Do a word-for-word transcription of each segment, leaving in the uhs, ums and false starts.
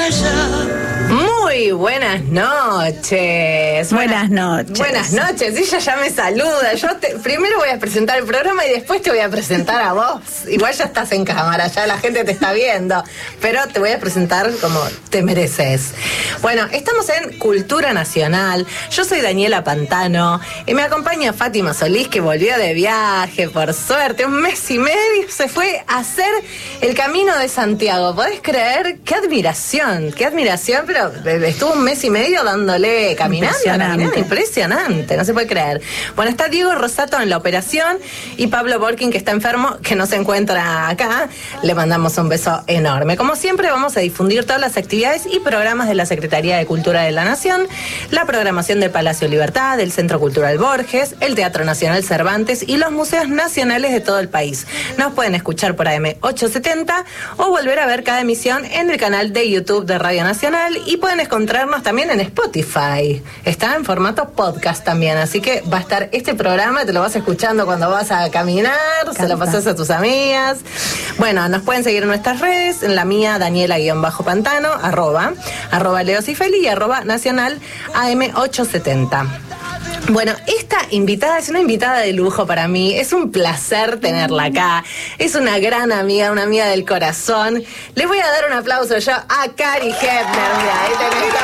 Muy buenas noches. Buenas noches. Buenas noches. Ella ya me saluda. Yo te, primero voy a presentar el programa y después te voy a presentar a vos. Igual ya estás en cámara, ya la gente te está viendo. Pero te voy a presentar como te mereces. Bueno, estamos en Cultura Nacional. Yo soy Daniela Pantano y me acompaña Fátima Solís, que volvió de viaje, por suerte. Un mes y medio se fue a hacer el Camino de Santiago. ¿Podés creer? ¡Qué admiración! ¡Qué admiración! Pero estuvo un mes y medio dándole, caminando, impresionante. caminando, impresionante, no se puede creer. Bueno, está Diego Rosato en la operación y Pablo Borkin, que está enfermo, que no se encuentra acá. Le mandamos un beso enorme. Como siempre, vamos a difundir todas las actividades y programas de la Secretaría de Cultura de la Nación, la programación del Palacio Libertad, del Centro Cultural Borges, el Teatro Nacional Cervantes y los museos nacionales de todo el país. Nos pueden escuchar por A M ochocientos setenta o volver a ver cada emisión en el canal de YouTube de Radio Nacional, y pueden encontrarnos también en Spotify. Está en formato podcast también, así que va a estar este programa, te lo vas escuchando cuando vas a caminar, Canta. Se lo pasas a tus amigas. Bueno, nos pueden seguir en nuestras redes, en la mía, Daniela-Pantano, arroba, arroba Leosifeli y arroba nacional A M ochocientos setenta. Bueno, esta invitada es una invitada de lujo para mí. Es un placer tenerla acá. Es una gran amiga, una amiga del corazón. Les voy a dar un aplauso yo a Cari Hepner. Mira, ahí tenés.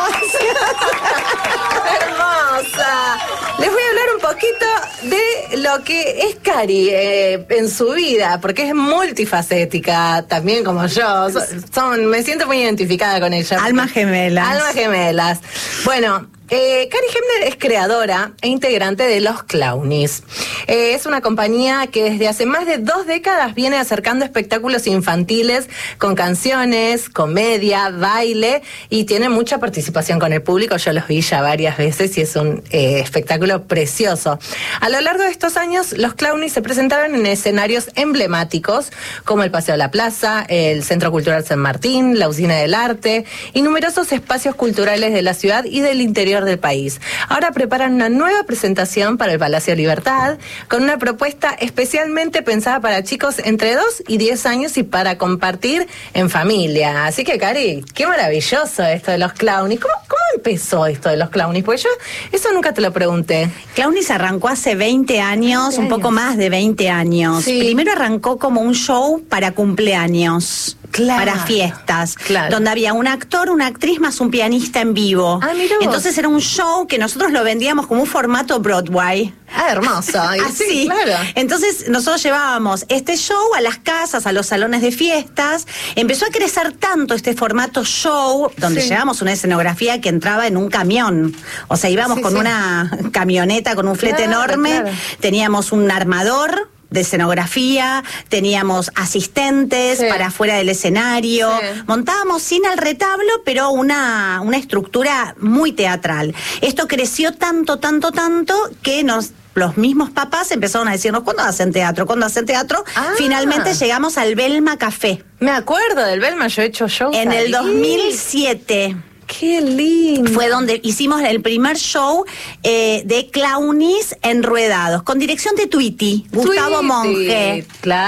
Hermosa. Les voy a hablar un poquito de lo que es Cari eh, en su vida, porque es multifacética, también como yo. Son, me siento muy identificada con ella. Almas gemelas. Almas gemelas. Bueno, Eh, Cari Hepner es creadora e integrante de Los Clownies. Eh, es una compañía que desde hace más de dos décadas viene acercando espectáculos infantiles con canciones, comedia, baile, y tiene mucha participación con el público. Yo los vi ya varias veces y es un eh, espectáculo precioso. A lo largo de estos años, Los Clownies se presentaron en escenarios emblemáticos como el Paseo de la Plaza, el Centro Cultural San Martín, la Usina del Arte y numerosos espacios culturales de la ciudad y del interior del país. Ahora preparan una nueva presentación para el Palacio Libertad con una propuesta especialmente pensada para chicos entre dos y diez años y para compartir en familia. Así que, Cari, qué maravilloso esto de Los Clownies. ¿Cómo, cómo empezó esto de Los Clownies? Porque yo eso nunca te lo pregunté. Clownies arrancó hace veinte años, veinte un poco años. Más de veinte años. Sí. Primero arrancó como un show para cumpleaños. Claro, para fiestas, claro. Donde había un actor, una actriz más un pianista en vivo. Ah, mirá vos. Entonces era un show que nosotros lo vendíamos como un formato Broadway. Ah, hermoso. Así, sí, claro. Entonces nosotros llevábamos este show a las casas, a los salones de fiestas. Empezó a crecer tanto este formato show, donde sí. Llevábamos una escenografía que entraba en un camión. O sea, íbamos sí, con sí. Una camioneta, con un flete claro, enorme. Claro. Teníamos un armador de escenografía, teníamos asistentes sí. Para afuera del escenario, sí. Montábamos sin el retablo, pero una, una estructura muy teatral. Esto creció tanto, tanto, tanto, que nos... los mismos papás empezaron a decirnos, ¿cuándo hacen teatro? ¿Cuándo hacen teatro? Ah. Finalmente llegamos al Belma Café. Me acuerdo del Belma, yo he hecho shows en ahí. El dos mil siete. ¡Qué lindo! Fue donde hicimos el primer show eh, de Clownies enruedados, con dirección de Tweety, Gustavo Tweety, Monge.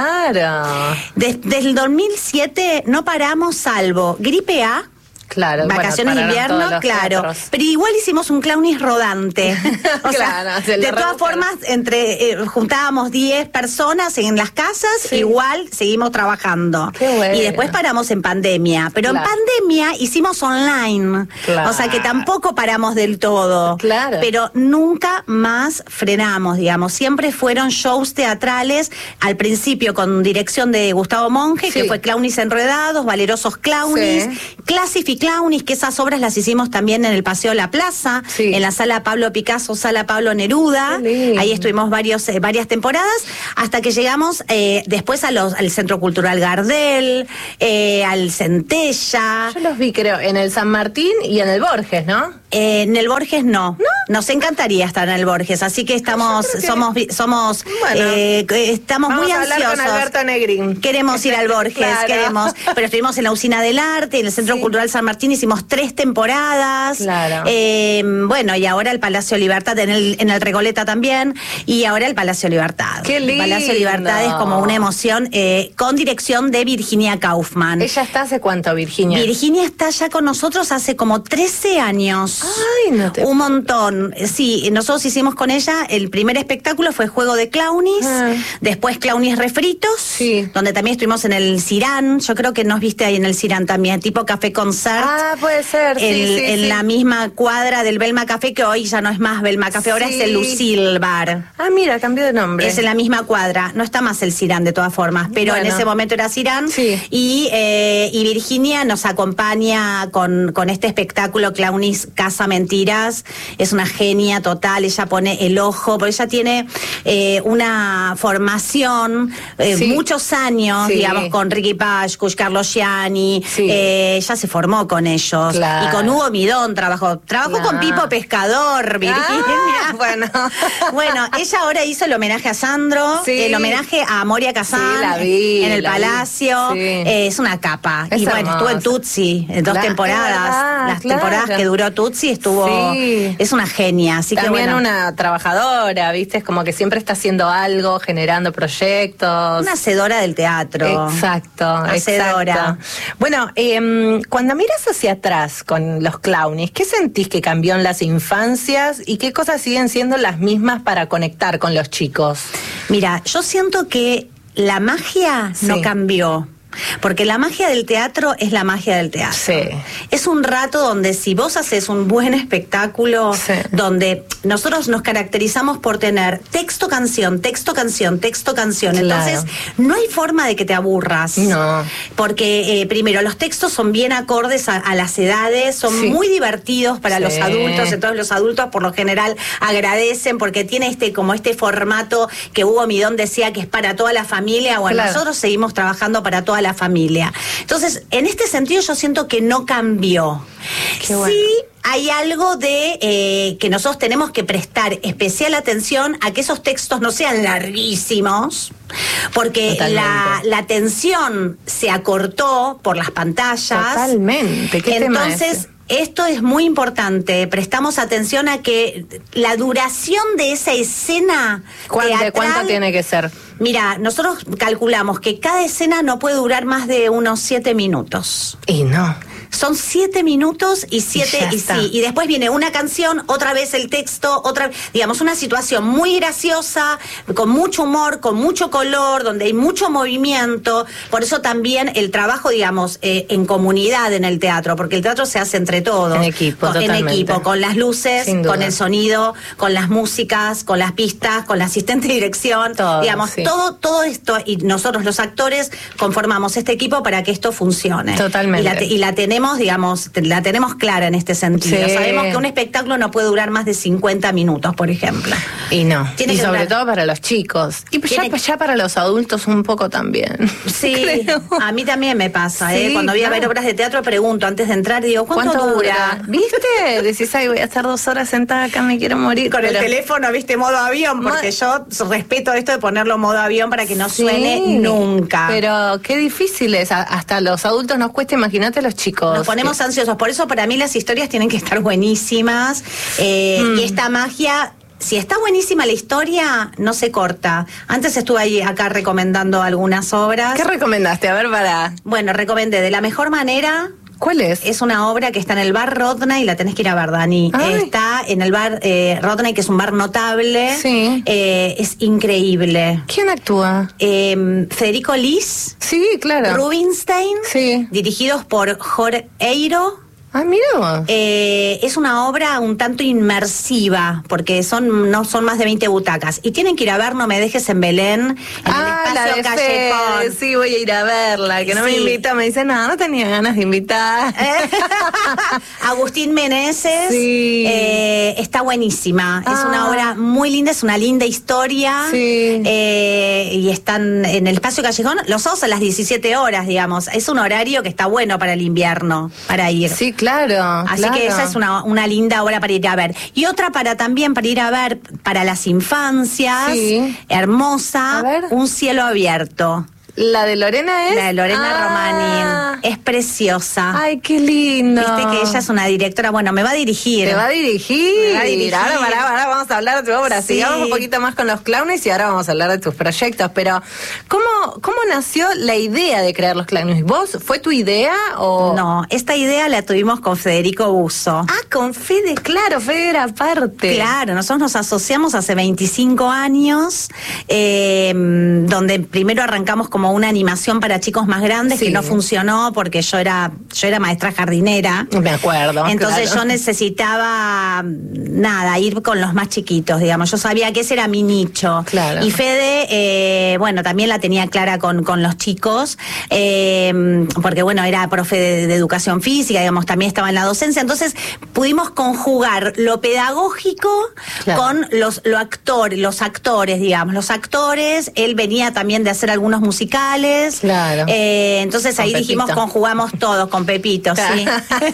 Claro. Desde el dos mil siete no paramos salvo gripe A, claro, vacaciones bueno, de invierno, claro. teatros. Pero igual hicimos un Clownies rodante. O claro, sea, de todas formas, entre eh, juntábamos diez personas en las casas, sí. Igual seguimos trabajando. Qué bueno. Y después paramos en pandemia. Pero claro. En pandemia hicimos online. Claro. O sea que tampoco paramos del todo. Claro. Pero nunca más frenamos, digamos. Siempre fueron shows teatrales, al principio con dirección de Gustavo Monge, sí. Que fue Clownies enredados, Valerosos Clownies, sí. Classificados Clownies, que esas obras las hicimos también en el Paseo de la Plaza, sí. En la Sala Pablo Picasso, Sala Pablo Neruda. Ahí estuvimos varios, eh, varias temporadas, hasta que llegamos eh, después a los, al Centro Cultural Gardel, eh, al Centella. Yo los vi, creo, en el San Martín y en el Borges, ¿no? Eh, en el Borges no. ¿No? Nos encantaría estar en el Borges, así que estamos, que... somos, somos, bueno, eh, estamos vamos muy a hablar ansiosos. Con Alberto Negrín. Queremos ir al Borges, claro. queremos. Pero estuvimos en la Usina del Arte, en el Centro sí. Cultural San Martín, hicimos tres temporadas. Claro. Eh, bueno, y ahora el Palacio Libertad, en el, en el Recoleta también, y ahora el Palacio Libertad. Qué lindo. El Palacio Libertad es como una emoción, eh, con dirección de Virginia Kaufman. ¿Ella está hace cuánto, Virginia? Virginia está ya con nosotros hace como trece años. Ay, no te... Un montón. Sí, nosotros hicimos con ella, el primer espectáculo fue Juego de Clownies, ah. después Clownies Refritos, sí. donde también estuvimos en el Cirán, yo creo que nos viste ahí en el Cirán también, tipo Café Concert. Ah, puede ser, sí, el, sí, En sí. la misma cuadra del Belma Café, que hoy ya no es más Belma Café, ahora sí. es el Lucille Bar. Ah, mira, cambió de nombre. Es en la misma cuadra, no está más el Cirán de todas formas, pero bueno. en ese momento era Cirán, sí. y, eh, y Virginia nos acompaña con, con este espectáculo Clownies Casa Mentiras, es una genia total, ella pone el ojo, porque ella tiene eh, una formación, eh, sí. muchos años, sí. digamos, con Ricky Pashkush, Carlos Gianni, sí. eh, ella se formó con ellos, claro. y con Hugo Midón trabajó, trabajó claro. con Pipo Pescador, Virginia. Ah, bueno. Bueno, ella ahora hizo el homenaje a Sandro, sí. el homenaje a Moria Kazan, sí, la vi, en el la Palacio, sí. eh, es una capa, es y bueno, hermosa. estuvo en Tutsi, en dos la, temporadas, verdad, las claro. temporadas que duró Tutsi estuvo, sí. es una genia, así también que bueno. una trabajadora, viste, es como que siempre está haciendo algo, generando proyectos. Una hacedora del teatro. Exacto, hacedora. Exacto. Bueno, eh, cuando miras hacia atrás con los Clownies, ¿qué sentís que cambió en las infancias y qué cosas siguen siendo las mismas para conectar con los chicos? Mira, yo siento que la magia sí. no cambió. Porque la magia del teatro es la magia del teatro. Sí. Es un rato donde si vos haces un buen espectáculo, sí. donde nosotros nos caracterizamos por tener texto, canción, texto, canción, texto, canción. Claro. Entonces, no hay forma de que te aburras. No. Porque, eh, primero, los textos son bien acordes a, a las edades, son sí. muy divertidos para sí. los adultos. Entonces, los adultos, por lo general, agradecen porque tiene este como este formato que Hugo Midón decía que es para toda la familia. Bueno, claro. nosotros seguimos trabajando para toda la familia. Entonces, en este sentido yo siento que no cambió. Qué bueno. Sí hay algo de eh, que nosotros tenemos que prestar especial atención a que esos textos no sean larguísimos, porque la, la atención se acortó por las pantallas. Totalmente. ¿Qué Entonces, esto es muy importante, prestamos atención a que la duración de esa escena ¿Cuánto, teatral, ¿Cuánto tiene que ser? Mira, nosotros calculamos que cada escena no puede durar más de unos siete minutos. Y no. Son siete minutos y siete y, y sí. Y después viene una canción, otra vez el texto, otra, digamos, una situación muy graciosa, con mucho humor, con mucho color, donde hay mucho movimiento. Por eso también el trabajo, digamos, eh, en comunidad en el teatro, porque el teatro se hace entre todos. En equipo, con, totalmente. En equipo, con las luces, con el sonido, con las músicas, con las pistas, con la asistente de dirección. Todo, digamos, sí. todo, todo esto, y nosotros los actores conformamos este equipo para que esto funcione. Totalmente. Y la, te, y la tenemos, digamos, la tenemos clara en este sentido. Sí. Sabemos que un espectáculo no puede durar más de cincuenta minutos, por ejemplo. Y no. Tiene y que sobre durar. todo para los chicos. Y pues ya, que... ya para los adultos un poco también. Sí, creo. A mí también me pasa, sí, ¿eh? Cuando voy claro. a ver obras de teatro pregunto antes de entrar, digo, ¿cuánto, ¿Cuánto dura? dura? ¿Viste? Decís, ay, voy a estar dos horas sentada acá, me quiero morir. Con pero... el teléfono, viste, modo avión, porque yo respeto esto de ponerlo modo avión para que no sí, suene nunca. Pero qué difícil es, hasta los adultos nos cuesta, imagínate a los chicos. Nos ponemos que... ansiosos, por eso para mí las historias tienen que estar buenísimas, eh, mm. y esta magia... Si está buenísima la historia, no se corta. Antes estuve ahí acá recomendando algunas obras. ¿Qué recomendaste? A ver, para... Bueno, recomendé De la mejor manera. ¿Cuál es? Es una obra que está en el bar Rodney y la tenés que ir a ver, Dani. Eh, está en el bar eh, Rodney, que es un bar notable. Sí. Eh, es increíble. ¿Quién actúa? Eh, Federico Lis. Sí, claro. Rubinstein. Sí. Dirigidos por Jorge Eiro. Ah, mira vos. Eh, es una obra un tanto inmersiva, porque son no son más de veinte butacas. Y tienen que ir a ver No me dejes en Belén, en ah, el espacio la de Callejón. Fede, sí, voy a ir a verla, que no sí. me invita, me dice, no, no tenía ganas de invitar. Agustín Meneses, sí. eh, está buenísima. Ah. Es una obra muy linda, es una linda historia. Sí. Eh, y están en el espacio Callejón los sábados a las diecisiete horas, digamos. Es un horario que está bueno para el invierno, para ir. Sí, Claro. Así claro. que esa es una, una linda obra para ir a ver. Y otra para también, para ir a ver, para las infancias, sí. hermosa, Un cielo abierto. ¿La de Lorena es? La de Lorena ah. Romaní. Es preciosa. Ay, qué lindo. Viste que ella es una directora, bueno, me va a dirigir. Te va a dirigir. Me va a dirigir. Ahora, ahora, ahora vamos a hablar de tu obra. Sí. Sigamos un poquito más con los Clownies y ahora vamos a hablar de tus proyectos. Pero, ¿cómo, cómo nació la idea de crear los Clownies? ¿Vos? ¿Fue tu idea o...? No, esta idea la tuvimos con Federico Busso. Ah, con Fede, claro, Fede era parte. Claro, nosotros nos asociamos hace veinticinco años, eh, donde primero arrancamos como una animación para chicos más grandes, sí. que no funcionó porque yo era yo era maestra jardinera. Me acuerdo. Entonces claro. yo necesitaba, nada, ir con los más chiquitos, digamos. Yo sabía que ese era mi nicho. Claro. Y Fede, eh, bueno, también la tenía clara con, con los chicos, eh, porque, bueno, era profe de, de educación física, digamos, también estaba en la docencia. Entonces pudimos conjugar lo pedagógico claro. con los, lo actor, los actores, digamos. Los actores, él venía también de hacer algunos musicales. Claro. Eh, entonces con ahí Pepito. Dijimos conjugamos todos con Pepito, claro. sí.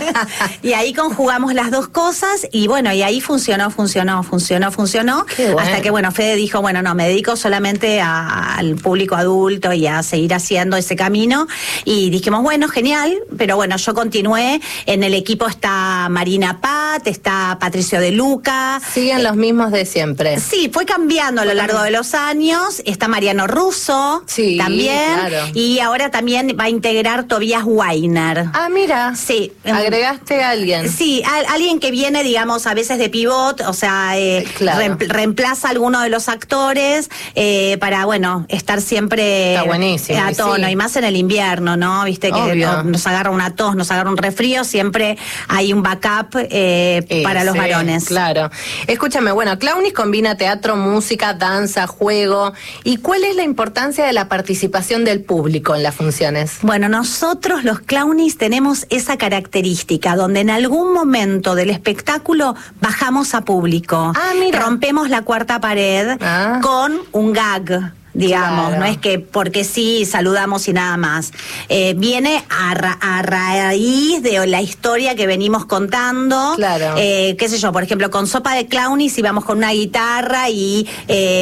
Y ahí conjugamos las dos cosas y bueno, y ahí funcionó, funcionó, funcionó, funcionó. Bueno. Hasta que bueno, Fede dijo, bueno, no, me dedico solamente a, al público adulto y a seguir haciendo ese camino. Y dijimos, bueno, genial, pero bueno, yo continué. En el equipo está Marina Pat, está Patricio De Luca. Siguen eh, los mismos de siempre. Sí, fue cambiando a lo largo de los años. Está Mariano Russo, sí, también. Claro. Y ahora también va a integrar Tobias Weiner. Ah, mira. Sí. Agregaste a alguien. Sí, a, alguien que viene, digamos, a veces de pivot, o sea, eh, claro. re, reemplaza a alguno de los actores eh, para, bueno, estar siempre Está buenísimo, a tono. Sí. Y más en el invierno, ¿no? Viste que no, nos agarra una tos, nos agarra un resfrío, siempre hay un backup eh, eh, para los sí, varones. Claro. Escúchame, bueno, Clownies combina teatro, música, danza, juego. ¿Y cuál es la importancia de la participación del público en las funciones? Bueno, nosotros los Clownies tenemos esa característica donde en algún momento del espectáculo bajamos a público. Ah, mira. Rompemos la cuarta pared ah. con un gag. Digamos, claro. No es que porque sí saludamos y nada más. Eh, viene a, ra a raíz de la historia que venimos contando. Claro. Eh, qué sé yo, por ejemplo, con Sopa de Clownies íbamos con una guitarra y eh,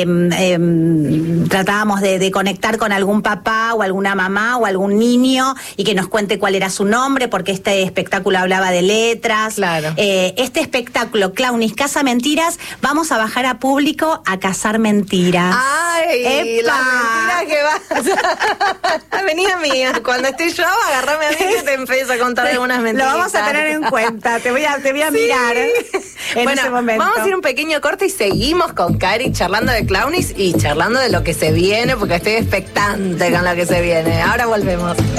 eh, tratábamos de, de conectar con algún papá o alguna mamá o algún niño y que nos cuente cuál era su nombre, porque este espectáculo hablaba de letras. Claro. Eh, este espectáculo, Clownies Casa Mentiras, vamos a bajar a público a cazar mentiras. ¡Ay! Eh, La mentira que va. Vení a mí, cuando esté yo, agarrame a mí que te empiezo a contar algunas mentiras. Lo vamos a tener en cuenta, te voy a, te voy a sí. mirar en bueno, ese momento. Vamos a ir un pequeño corte y seguimos con Cari charlando de Clownies y charlando de lo que se viene, porque estoy expectante con lo que se viene. Ahora volvemos.